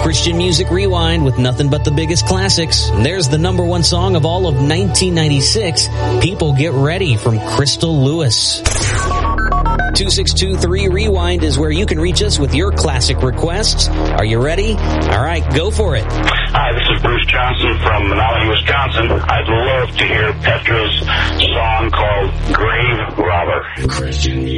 Christian Music Rewind with nothing but the biggest classics. And there's the number one song of all of 1996, People Get Ready from Crystal Lewis. 2623 Rewind is where you can reach us with your classic requests. Are you ready? All right, go for it. Hi, this is Bruce Johnson from Menominee, Wisconsin. I'd love to hear Petra's song called Grave Robber. Christian